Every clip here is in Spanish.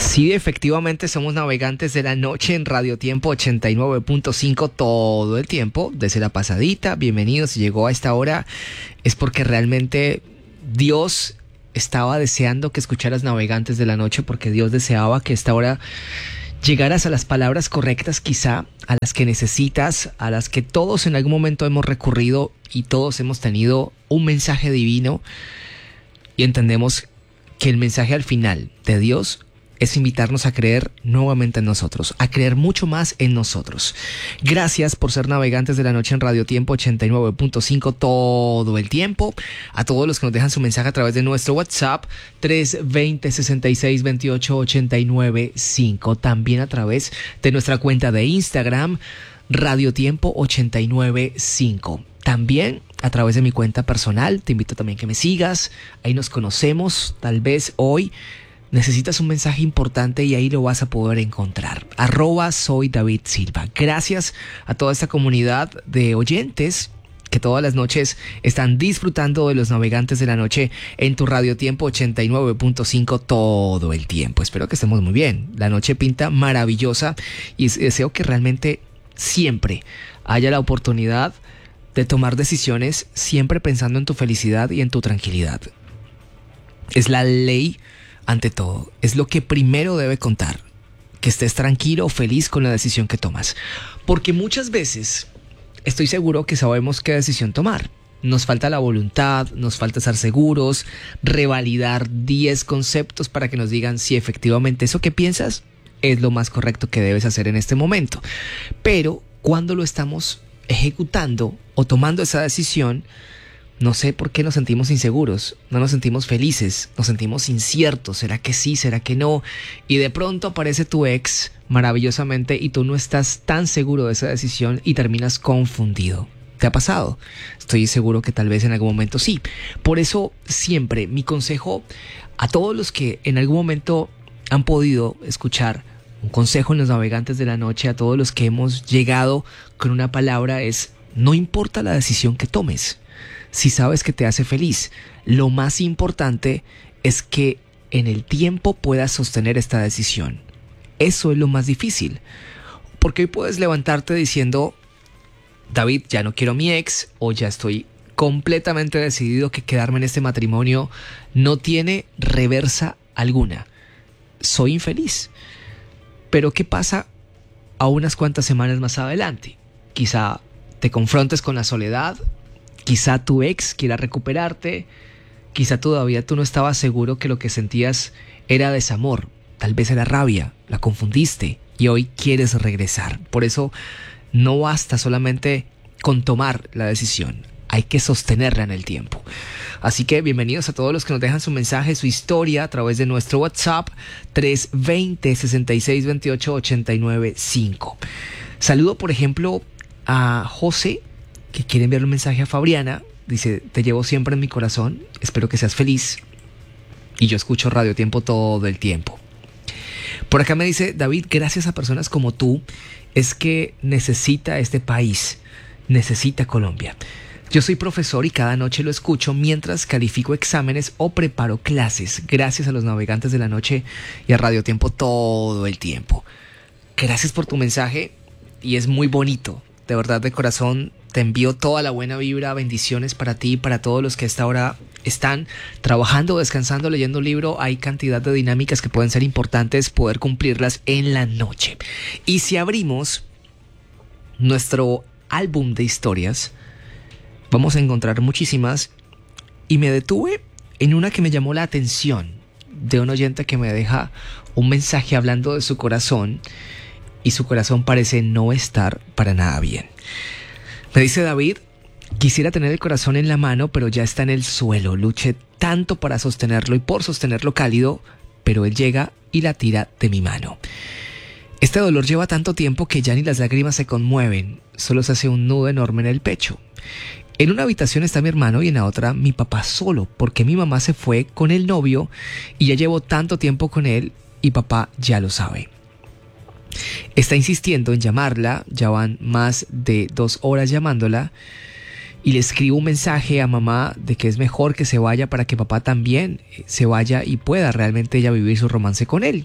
Sí, efectivamente somos navegantes de la noche en Radio Tiempo 89.5 todo el tiempo, desde la pasadita. Bienvenidos, si llegó a esta hora es porque realmente Dios estaba deseando que escucharas Navegantes de la Noche, porque Dios deseaba que a esta hora llegaras a las palabras correctas, quizá a las que necesitas, a las que todos en algún momento hemos recurrido y todos hemos tenido un mensaje divino, y entendemos que el mensaje al final de Dios es invitarnos a creer nuevamente en nosotros, a creer mucho más en nosotros. Gracias por ser navegantes de la noche en Radio Tiempo 89.5 todo el tiempo. A todos los que nos dejan su mensaje a través de nuestro WhatsApp 320-6628-895. También a través de nuestra cuenta de Instagram Radio Tiempo 895. También a través de mi cuenta personal. Te invito también que me sigas. Ahí nos conocemos. Tal vez hoy necesitas un mensaje importante y ahí lo vas a poder encontrar. @soy David Silva. Gracias a toda esta comunidad de oyentes que todas las noches están disfrutando de los navegantes de la noche en tu Radio Tiempo 89.5 todo el tiempo. Espero que estemos muy bien. La noche pinta maravillosa y deseo que realmente siempre haya la oportunidad de tomar decisiones siempre pensando en tu felicidad y en tu tranquilidad. Es la ley. Ante todo, es lo que primero debe contar, que estés tranquilo o feliz con la decisión que tomas. Porque muchas veces estoy seguro que sabemos qué decisión tomar. Nos falta la voluntad, nos falta estar seguros, revalidar 10 conceptos para que nos digan si efectivamente eso que piensas es lo más correcto que debes hacer en este momento. Pero cuando lo estamos ejecutando o tomando esa decisión, no sé por qué nos sentimos inseguros, no nos sentimos felices, nos sentimos inciertos. ¿Será que sí? ¿Será que no? Y de pronto aparece tu ex maravillosamente y tú no estás tan seguro de esa decisión y terminas confundido. ¿Te ha pasado? Estoy seguro que tal vez en algún momento sí. Por eso siempre mi consejo a todos los que en algún momento han podido escuchar un consejo en los navegantes de la noche, a todos los que hemos llegado con una palabra es: no importa la decisión que tomes. Si sabes que te hace feliz, lo más importante es que en el tiempo puedas sostener esta decisión. Eso es lo más difícil. Porque hoy puedes levantarte diciendo: David, ya no quiero a mi ex, o ya estoy completamente decidido que quedarme en este matrimonio no tiene reversa alguna. Soy infeliz. Pero ¿qué pasa a unas cuantas semanas más adelante? Quizá te confrontes con la soledad. Quizá tu ex quiera recuperarte, quizá todavía tú no estabas seguro que lo que sentías era desamor, tal vez era rabia, la confundiste y hoy quieres regresar. Por eso no basta solamente con tomar la decisión, hay que sostenerla en el tiempo. Así que bienvenidos a todos los que nos dejan su mensaje, su historia a través de nuestro WhatsApp 320-6628-895. Saludo por ejemplo a José, que quiere enviarle un mensaje a Fabriana. Dice: te llevo siempre en mi corazón, espero que seas feliz y yo escucho Radio Tiempo todo el tiempo. Por acá me dice: David, gracias a personas como tú es que necesita este país, necesita Colombia. Yo soy profesor y cada noche lo escucho mientras califico exámenes o preparo clases. Gracias a los navegantes de la noche y a Radio Tiempo todo el tiempo. Gracias por tu mensaje y es muy bonito, de verdad, de corazón. Te envío toda la buena vibra, bendiciones para ti y para todos los que a esta hora están trabajando, descansando, leyendo un libro. Hay cantidad de dinámicas que pueden ser importantes poder cumplirlas en la noche. Y si abrimos nuestro álbum de historias, vamos a encontrar muchísimas. Y me detuve en una que me llamó la atención, de un oyente que me deja un mensaje hablando de su corazón, y su corazón parece no estar para nada bien. Me dice: David, quisiera tener el corazón en la mano, pero ya está en el suelo. Luché tanto para sostenerlo y por sostenerlo cálido, pero él llega y la tira de mi mano. Este dolor lleva tanto tiempo que ya ni las lágrimas se conmueven, solo se hace un nudo enorme en el pecho. En una habitación está mi hermano y en la otra mi papá solo, porque mi mamá se fue con el novio y ya llevo tanto tiempo con él y papá ya lo sabe. Está insistiendo en llamarla, ya van más de 2 horas llamándola, y le escribo un mensaje a mamá de que es mejor que se vaya para que papá también se vaya y pueda realmente ella vivir su romance con él.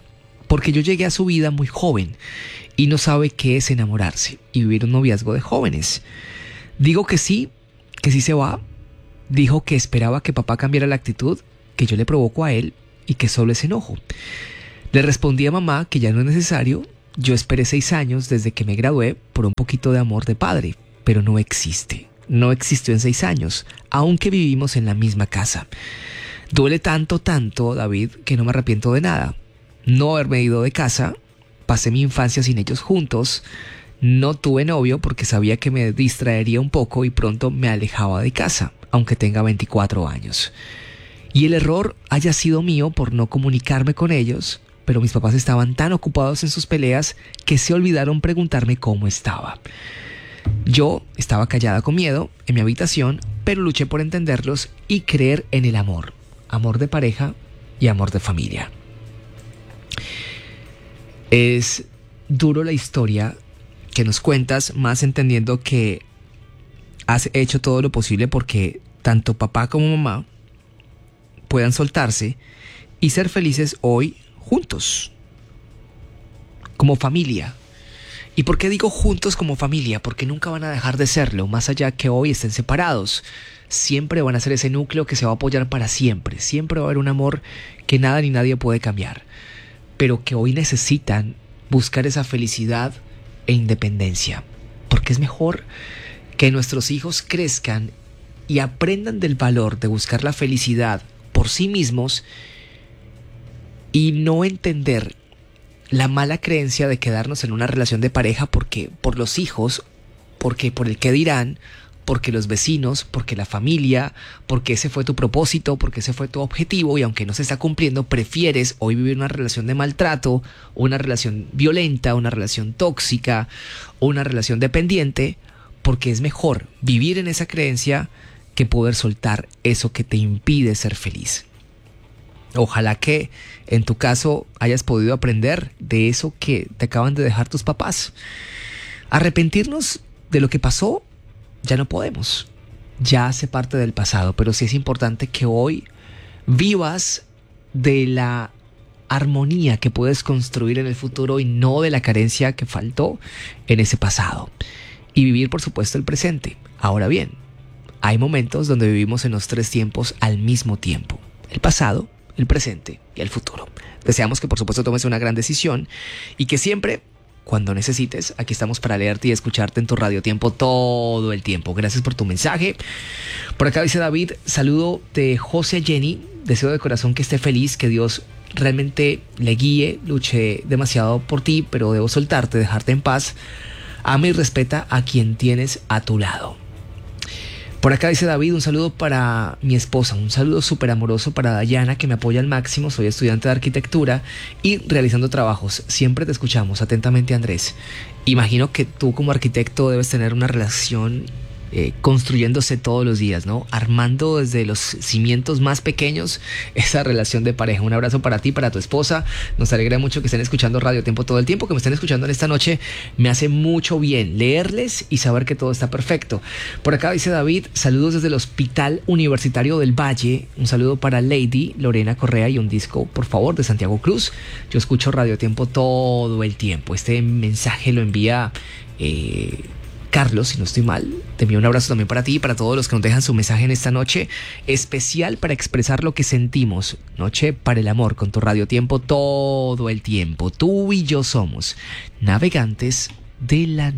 porque yo llegué a su vida muy joven y no sabe qué es enamorarse y vivir un noviazgo de jóvenes. Digo que sí se va. Dijo que esperaba que papá cambiara la actitud que yo le provoco a él y que solo es enojo. Le respondí a mamá que ya no es necesario. Yo esperé 6 años desde que me gradué por un poquito de amor de padre, pero no existe. No existió en 6 años, aunque vivimos en la misma casa. Duele tanto, David, que no me arrepiento de nada. No haberme ido de casa, pasé mi infancia sin ellos juntos, no tuve novio porque sabía que me distraería un poco y pronto me alejaba de casa, aunque tenga 24 años. Y el error haya sido mío por no comunicarme con ellos, pero mis papás estaban tan ocupados en sus peleas que se olvidaron preguntarme cómo estaba. Yo estaba callada con miedo en mi habitación, pero luché por entenderlos y creer en el amor. Amor de pareja y amor de familia. Es duro la historia que nos cuentas, más entendiendo que has hecho todo lo posible porque tanto papá como mamá puedan soltarse y ser felices hoy juntos, como familia. ¿Y por qué digo juntos como familia? Porque nunca van a dejar de serlo, más allá que hoy estén separados. Siempre van a ser ese núcleo que se va a apoyar para siempre. Siempre va a haber un amor que nada ni nadie puede cambiar, pero que hoy necesitan buscar esa felicidad e independencia, porque es mejor que nuestros hijos crezcan y aprendan del valor de buscar la felicidad por sí mismos y no entender la mala creencia de quedarnos en una relación de pareja porque por los hijos, porque por el qué dirán, porque los vecinos, porque la familia, porque ese fue tu propósito, porque ese fue tu objetivo y aunque no se está cumpliendo, prefieres hoy vivir una relación de maltrato, una relación violenta, una relación tóxica, una relación dependiente, porque es mejor vivir en esa creencia que poder soltar eso que te impide ser feliz. Ojalá que en tu caso hayas podido aprender de eso que te acaban de dejar tus papás. Arrepentirnos de lo que pasó ya no podemos, ya hace parte del pasado, pero sí es importante que hoy vivas de la armonía que puedes construir en el futuro y no de la carencia que faltó en ese pasado. Y vivir, por supuesto, el presente. Ahora bien, hay momentos donde vivimos en los 3 tiempos al mismo tiempo: el pasado, el presente y el futuro. Deseamos que, por supuesto, tomes una gran decisión y que siempre, cuando necesites, aquí estamos para leerte y escucharte en tu Radio Tiempo todo el tiempo. Gracias por tu mensaje. Por acá dice David, saludo de José Jenny. Deseo de corazón que esté feliz, que Dios realmente le guíe. Luché demasiado por ti, pero debo soltarte, dejarte en paz. Ama y respeta a quien tienes a tu lado. Por acá dice David, un saludo para mi esposa, un saludo súper amoroso para Dayana, que me apoya al máximo. Soy estudiante de arquitectura y realizando trabajos. Siempre te escuchamos. Atentamente, Andrés. Imagino que tú como arquitecto debes tener una relación construyéndose todos los días, ¿no? Armando desde los cimientos más pequeños esa relación de pareja. Un abrazo para ti, para tu esposa. Nos alegra mucho que estén escuchando Radio Tiempo todo el tiempo, que me estén escuchando en esta noche. Me hace mucho bien leerles y saber que todo está perfecto. Por acá dice David, saludos desde el Hospital Universitario del Valle. Un saludo para Lady Lorena Correa y un disco, por favor, de Santiago Cruz. Yo escucho Radio Tiempo todo el tiempo. Este mensaje lo envía Carlos, si no estoy mal. Te envío un abrazo también para ti y para todos los que nos dejan su mensaje en esta noche especial para expresar lo que sentimos. Noche para el amor con tu Radio Tiempo todo el tiempo. Tú y yo somos navegantes de la